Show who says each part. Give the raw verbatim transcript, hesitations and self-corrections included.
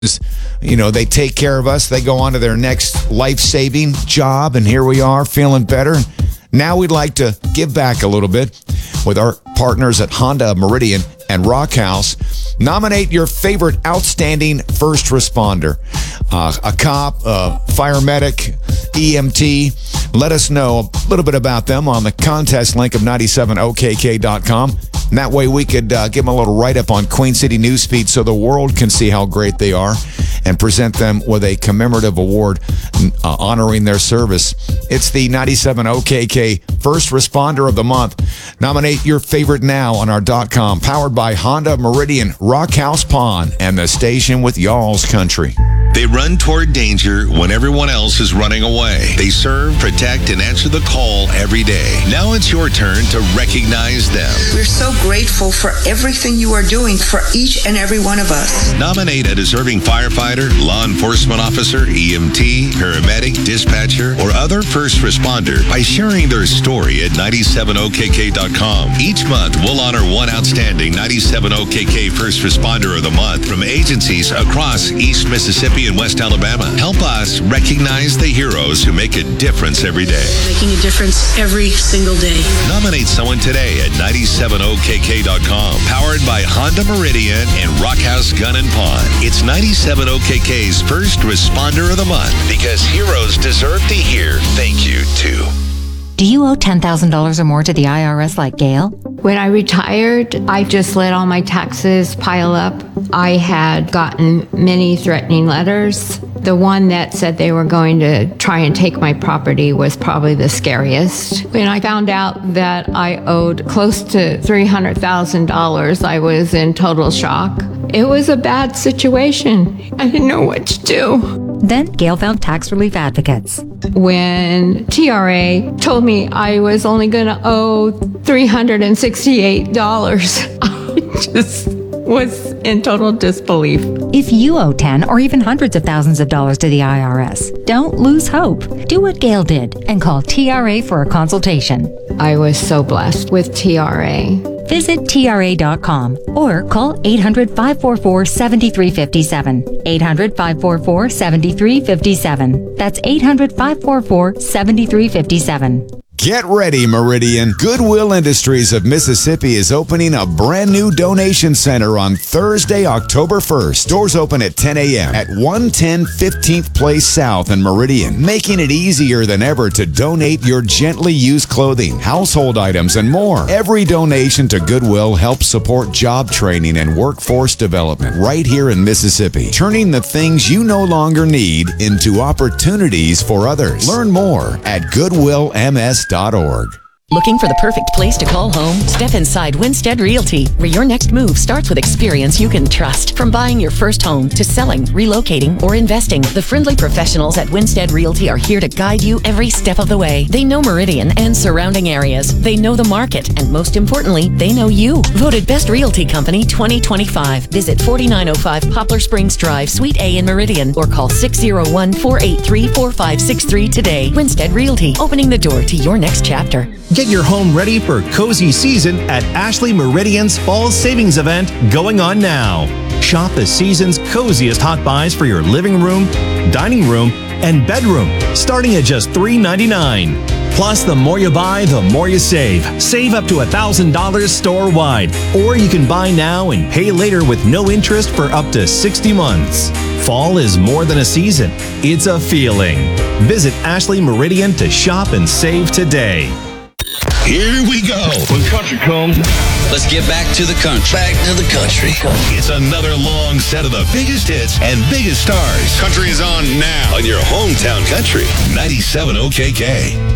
Speaker 1: You know, they take care of us. They go on to their next life-saving job, and here we are feeling better. Now we'd like to give back a little bit with our partners at Honda Meridian and Rock House. Nominate your favorite outstanding first responder, uh, a cop, a fire medic, E M T. Let us know a little bit about them on the contest link of nine seven O K K dot com. And that way we could uh, give them a little write-up on Queen City Newsfeed so the world can see how great they are and present them with a commemorative award uh, honoring their service. It's the ninety-seven O K K First Responder of the Month. Nominate your favorite now on our .com. Powered by Honda Meridian, Rock House Pond, and the station with y'all's country.
Speaker 2: They run toward danger when everyone else is running away. They serve, protect, and answer the call every day. Now it's your turn to recognize them.
Speaker 3: We're so grateful for everything you are doing for each and every one of us.
Speaker 2: Nominate a deserving firefighter, law enforcement officer, E M T, paramedic, dispatcher, or other first responder by sharing their story at nine seven O K K dot com. Each month, we'll honor one outstanding ninety-seven O K K First Responder of the Month from agencies across East Mississippi and West Alabama. Help us recognize the heroes who make a difference every day.
Speaker 4: Making a difference every single day.
Speaker 2: Nominate someone today at nine seven O K K dot com. Powered by Honda Meridian and Rock House Gun and Pond. It's ninety-seven O K K's First Responder of the Month because heroes deserve to hear thank you too.
Speaker 5: Do you owe ten thousand dollars or more to the I R S like Gail?
Speaker 6: When I retired, I just let all my taxes pile up. I had gotten many threatening letters. The one that said they were going to try and take my property was probably the scariest. When I found out that I owed close to three hundred thousand dollars, I was in total shock. It was a bad situation. I didn't know what to do.
Speaker 5: Then Gail found Tax Relief Advocates.
Speaker 6: When T R A told me I was only going to owe three hundred sixty-eight dollars, I just was in total disbelief.
Speaker 5: If you owe ten or even hundreds of thousands of dollars to the I R S, don't lose hope. Do what Gail did and call T R A for a consultation.
Speaker 6: I was so blessed with T R A.
Speaker 5: Visit T R A dot com or call eight hundred, five four four, seven three five seven. eight hundred, five four four, seven three five seven. That's eight hundred, five four four, seven three five seven.
Speaker 1: Get ready, Meridian. Goodwill Industries of Mississippi is opening a brand new donation center on Thursday, October first. Doors open at ten a.m. at one ten fifteenth Place South in Meridian, making it easier than ever to donate your gently used clothing, household items, and more. Every donation to Goodwill helps support job training and workforce development right here in Mississippi, turning the things you no longer need into opportunities for others. Learn more at goodwill m s dot org.
Speaker 7: Looking for the perfect place to call home? Step inside Winstead Realty, where your next move starts with experience you can trust. From buying your first home to selling, relocating, or investing, the friendly professionals at Winstead Realty are here to guide you every step of the way. They know Meridian and surrounding areas. They know the market, and most importantly, they know you. Voted Best Realty Company twenty twenty-five. Visit forty-nine oh five Poplar Springs Drive, Suite A in Meridian, or call six oh one, four eight three, four five six three today. Winstead Realty, opening the door to your next chapter.
Speaker 8: Get your home ready for cozy season at Ashley Meridian's Fall Savings Event going on now. Shop the season's coziest hot buys for your living room, dining room, and bedroom, starting at just three ninety-nine. Plus, the more you buy, the more you save. Save up to one thousand dollars store-wide. Or you can buy now and pay later with no interest for up to sixty months. Fall is more than a season. It's a feeling. Visit Ashley Meridian to shop and save today.
Speaker 2: Here we go.
Speaker 9: When country comes, let's get back to the country. Back to the country.
Speaker 2: It's another long set of the biggest hits and biggest stars. Country is on now on your hometown country. ninety-seven O K K.